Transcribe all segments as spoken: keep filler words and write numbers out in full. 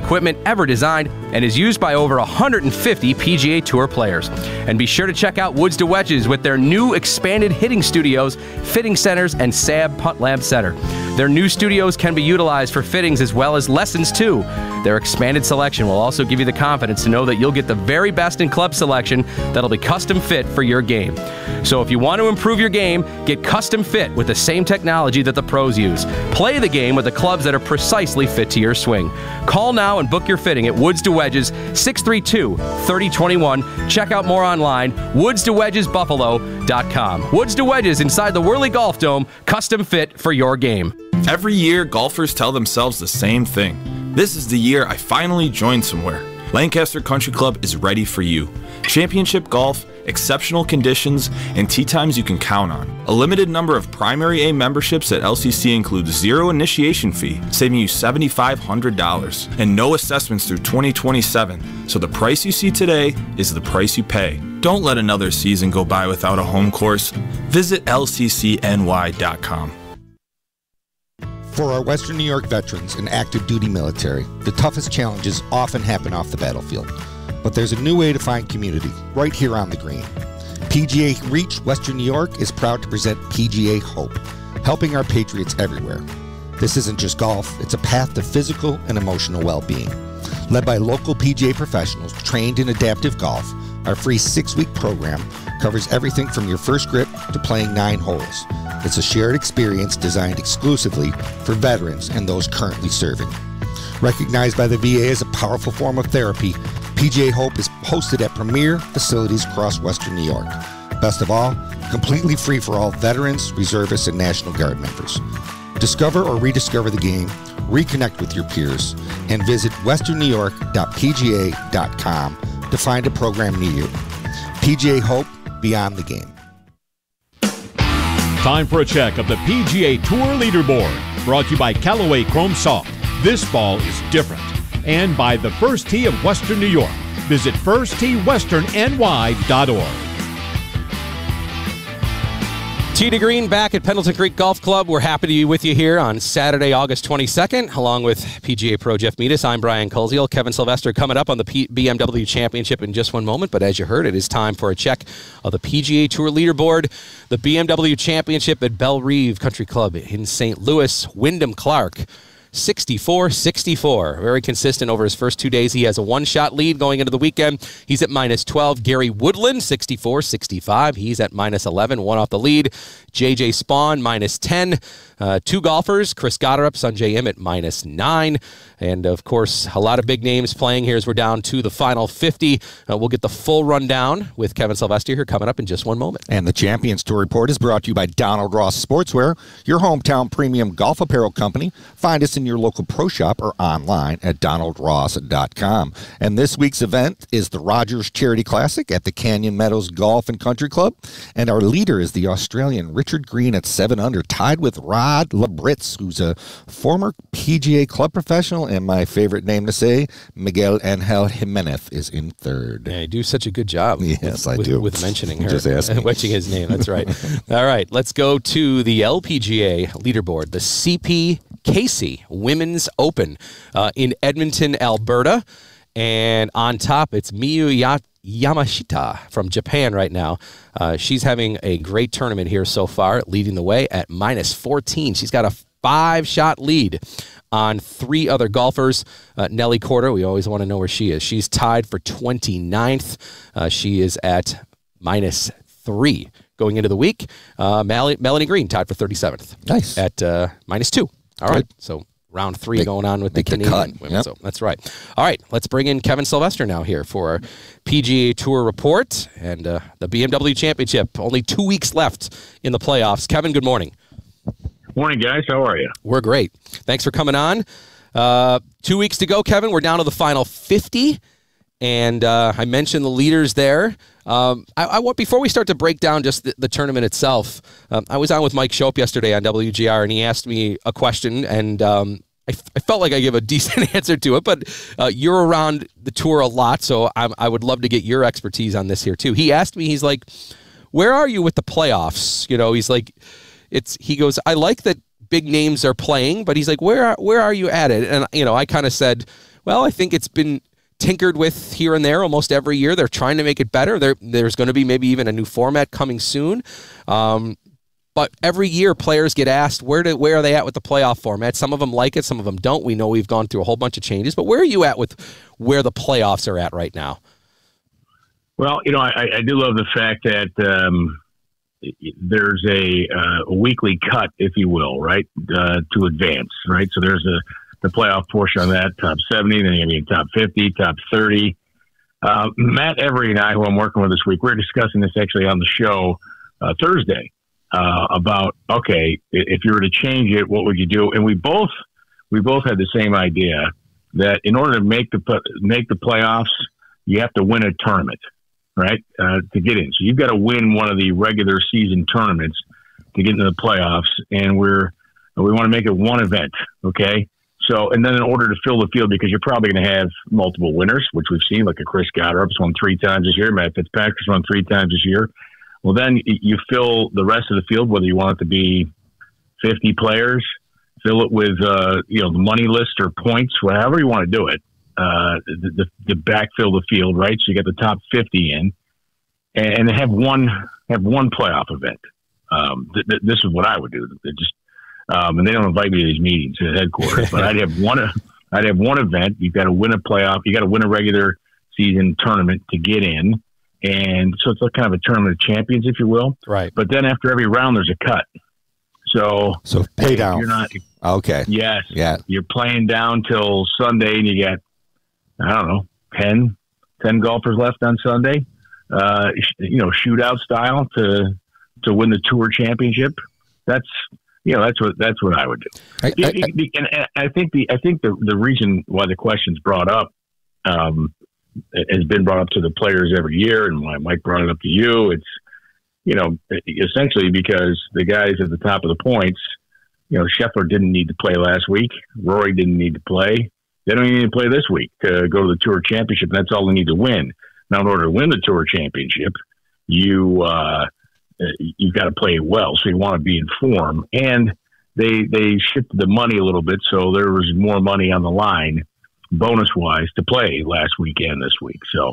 equipment ever designed and is used by over one hundred fifty P G A Tour players. And be sure to check out Woods to Wedges with their new expanded hitting studios, fitting centers, and S A B Putt Lab Center. Their new studios can be utilized for fittings as well as lessons too. Their expanded selection will also give you the confidence to know that you'll get the very best in club selection that'll be custom fit for your game. So if you want to improve your game, get custom fit with the same technology that the pros use. Play the game with the clubs that are precisely fit to your swing. Call now and book your fitting at Woods to Wedges, six three two, three oh two one. Check out more online, woods to wedges buffalo dot com. Woods to Wedges inside the Whirly Golf Dome, custom fit for your game. Every year, golfers tell themselves the same thing. This is the year I finally joined somewhere. Lancaster Country Club is ready for you. Championship golf, exceptional conditions, and tee times you can count on. A limited number of Primary A memberships at L C C includes zero initiation fee, saving you seven thousand five hundred dollars, and no assessments through twenty twenty-seven. So the price you see today is the price you pay. Don't let another season go by without a home course. Visit L C C N Y dot com. For our Western New York veterans and active duty military, the toughest challenges often happen off the battlefield. But there's a new way to find community, right here on the green. P G A Reach Western New York is proud to present P G A Hope, helping our patriots everywhere. This isn't just golf, it's a path to physical and emotional well-being. Led by local P G A professionals trained in adaptive golf, our free six-week program covers everything from your first grip to playing nine holes. It's a shared experience designed exclusively for veterans and those currently serving. Recognized by the V A as a powerful form of therapy, P G A Hope is hosted at premier facilities across Western New York. Best of all, completely free for all veterans, reservists, and National Guard members. Discover or rediscover the game, reconnect with your peers, and visit western new york dot p g a dot com to find a program near you. P G A Hope, beyond the game. Time for a check of the P G A Tour Leaderboard, brought to you by Callaway Chrome Soft. This ball is different. And by the First Tee of Western New York. Visit first tee western n y dot org. Tee to Green back at Pendleton Creek Golf Club. We're happy to be with you here on Saturday, August twenty-second, along with P G A Pro Jeff Meadis. I'm Brian Koziel. Kevin Sylvester coming up on the P- B M W Championship in just one moment. But as you heard, it is time for a check of the P G A Tour Leaderboard. The B M W Championship at Belle Reve Country Club in Saint Louis. Wyndham Clark, sixty-four sixty-four. Very consistent over his first two days. He has a one-shot lead going into the weekend. He's at minus twelve. Gary Woodland, sixty-four sixty-five. He's at minus eleven, one off the lead. J J Spawn, minus ten. Uh, two golfers, Chris Gotterup, Sungjae Im at minus nine. And, of course, a lot of big names playing here as we're down to the final fifty. Uh, we'll get the full rundown with Kevin Sylvester here coming up in just one moment. And the Champions Tour Report is brought to you by Donald Ross Sportswear, your hometown premium golf apparel company. Find us in your local pro shop or online at donald ross dot com. And this week's event is the Rogers Charity Classic at the Canyon Meadows Golf and Country Club. And our leader is the Australian Richard Green at seven under, tied with Rod Labritz, who's a former P G A club professional, and my favorite name to say, Miguel Angel Jimenez, is in third. Yeah, you do such a good job. Yes, with, I with, do. With mentioning her. Just ask me. Mentioning his name, that's right. All right, let's go to the L P G A leaderboard, the C P Casey Women's Open uh, in Edmonton, Alberta. And on top, it's Miyu Yat. Yamashita from Japan right now. Uh, she's having a great tournament here so far, leading the way at minus fourteen. She's got a five-shot lead on three other golfers. Uh, Nelly Korda, we always want to know where she is. She's tied for twenty-ninth. Uh, she is at minus three going into the week. Uh, Mel- Melanie Green tied for thirty-seventh. Nice. At uh, minus two. All right, Good. So round three Make, going on with the Canadian the women. Yep. So that's right. All right, let's bring in Kevin Sylvester now here for our P G A Tour report and uh, the B M W Championship. Only two weeks left in the playoffs. Kevin, good morning. Morning, guys. How are you? We're great. Thanks for coming on. Uh, two weeks to go, Kevin. We're down to the final fifty. And uh, I mentioned the leaders there. Um, I, I want before we start to break down just the, the tournament itself. Um, I was on with Mike Shope yesterday on W G R, and he asked me a question, and um, I, f- I felt like I gave a decent answer to it. But uh, you're around the tour a lot, so I'm, I would love to get your expertise on this here too. He asked me, he's like, "Where are you with the playoffs?" You know, he's like, "It's." He goes, "I like that big names are playing, but he's like, where are, where are you at it?" And you know, I kind of said, Well, I think it's been tinkered with here and there almost every year. They're trying to make it better. There, there's going to be maybe even a new format coming soon. Um, but every year players get asked, where do, where are they at with the playoff format? Some of them like it, some of them don't. We know we've gone through a whole bunch of changes. But where are you at with where the playoffs are at right now? Well, you know, I, I do love the fact that um, there's a, uh, a weekly cut, if you will, right, uh, to advance, right? So there's a the playoff portion on that, top seventy, then you're going to be top fifty, top thirty. Uh, Matt Every and I, who I'm working with this week, we we're discussing this actually on the show uh, Thursday uh, about, okay, if you were to change it, what would you do? And we both we both had the same idea that in order to make the make the playoffs, you have to win a tournament, right, uh, to get in. So you've got to win one of the regular season tournaments to get into the playoffs, and we're we want to make it one event, okay? So, and then in order to fill the field, because you're probably going to have multiple winners, which we've seen, like a Chris Gotterup's won three times this year, Matt Fitzpatrick's won three times this year. Well, then you fill the rest of the field, whether you want it to be fifty players, fill it with, uh, you know, the money list or points, whatever you want to do it, uh, the, the, the backfill the field, right? So you get the top fifty in, and, and have one have one playoff event. Um, th- th- this is what I would do. It just Um, and they don't invite me to these meetings at headquarters, but I'd have one, I'd have one event. You've got to win a playoff. You got to win a regular season tournament to get in. And so it's like kind of a tournament of champions, if you will. Right. But then after every round, there's a cut. So, So pay down. You're not, Okay. yes. Yeah. You're playing down till Sunday and you got, I don't know, ten, ten golfers left on Sunday, uh, you know, shootout style to, to win the tour championship. That's, You know, that's what that's what I would do. I, I, and I think the I think the the reason why the question's brought up um, has been brought up to the players every year, and why Mike brought it up to you. It's you know essentially because the guys at the top of the points, you know, Scheffler didn't need to play last week. Rory didn't need to play. They don't even need to play this week to go to the Tour Championship. That's all they need to win. Now, in order to win the Tour Championship, you. Uh, You've got to play well, so you want to be in form. And they they shifted the money a little bit, so there was more money on the line, bonus-wise, to play last weekend this week. So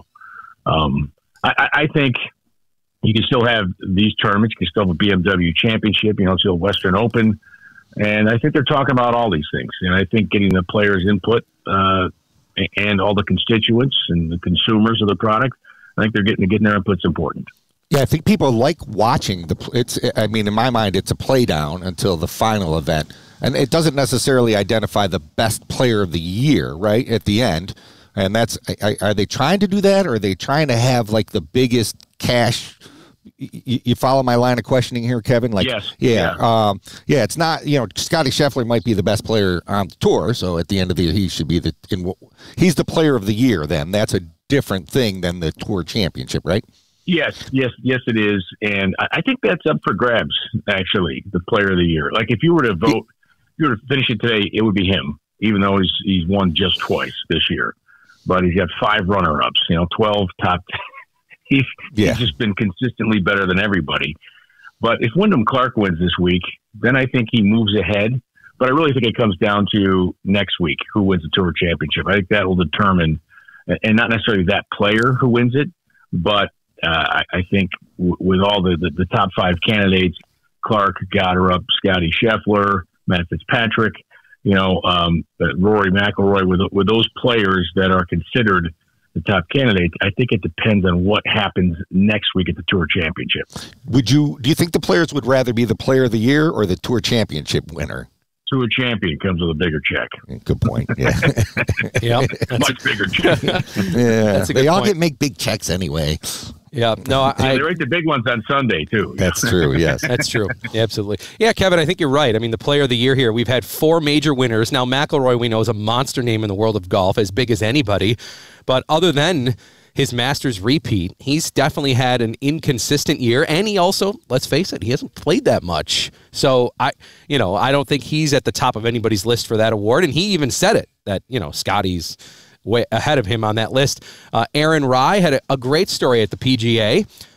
um, I, I think you can still have these tournaments. You can still have a B M W Championship, you know, still Western Open. And I think they're talking about all these things. And I think getting the players' input uh, and all the constituents and the consumers of the product, I think they're getting, getting their input's important. Yeah, I think people like watching the. It's. I mean, in my mind, it's a play down until the final event, and it doesn't necessarily identify the best player of the year, right? At the end, and that's. Are they trying to do that, or are they trying to have like the biggest cash? You, you follow my line of questioning here, Kevin? Like, yes. Yeah. Yeah. Um, yeah. It's not. You know, Scotty Scheffler might be the best player on the tour, so at the end of the year, he should be the. In, he's the player of the year. Then that's a different thing than the Tour Championship, right? Yes, yes, yes, it is. And I, I think that's up for grabs, actually, the player of the year. Like, if you were to vote, if you were to finish it today, it would be him, even though he's he's won just twice this year. But he's got five runner-ups, you know, twelve top. he's, yeah. he's just been consistently better than everybody. But if Wyndham Clark wins this week, then I think he moves ahead. But I really think it comes down to next week, who wins the Tour Championship. I think that will determine, and not necessarily that player who wins it, but Uh, I, I think w- with all the, the, the top five candidates, Clark, Gotterup, Scotty Scheffler, Matt Fitzpatrick, you know, um, Rory McIlroy, with with those players that are considered the top candidates, I think it depends on what happens next week at the Tour Championship. Would you? Do you think the players would rather be the Player of the Year or the Tour Championship winner? Tour champion comes with a bigger check. Good point. Yeah, yeah, much bigger check. yeah. That's a good they all point. get make big checks anyway. Yeah, no, I, Yeah, they write the big ones on Sunday too. That's true. Yes, that's true. Yeah, absolutely. Yeah, Kevin, I think you're right. I mean, the player of the year here, we've had four major winners. Now, McIlroy, we know, is a monster name in the world of golf, as big as anybody. But other than his Masters repeat, he's definitely had an inconsistent year, and he also, let's face it, he hasn't played that much. So I, you know, I don't think he's at the top of anybody's list for that award. And he even said it, that, you know, Scotty's way ahead of him on that list. Uh, Aaron Rai had a, a great story at the P G A,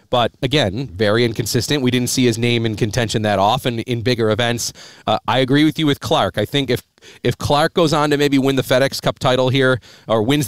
But again, very inconsistent. We didn't see his name in contention that often in bigger events. Uh, I agree with you with Clark. I think if if Clark goes on to maybe win the FedEx Cup title here, or wins